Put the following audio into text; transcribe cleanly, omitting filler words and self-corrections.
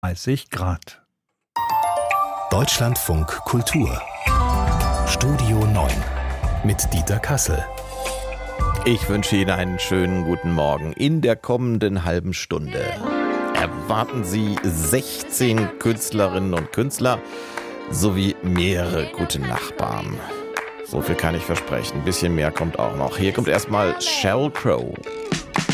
30 Grad. Deutschlandfunk Kultur Studio 9 mit Dieter Kassel. Ich wünsche Ihnen einen schönen guten Morgen. In der kommenden halben Stunde erwarten Sie 16 Künstlerinnen und Künstler sowie mehrere gute Nachbarn. So viel kann ich versprechen. Ein bisschen mehr kommt auch noch. Hier kommt erstmal Sheryl Crow.